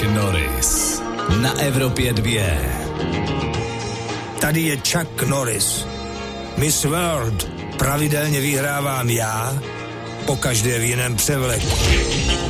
Norris na Evropě 2. Tady je Chuck Norris. Miss World pravidelně vyhrávám já, pokaždé v jiném převleku.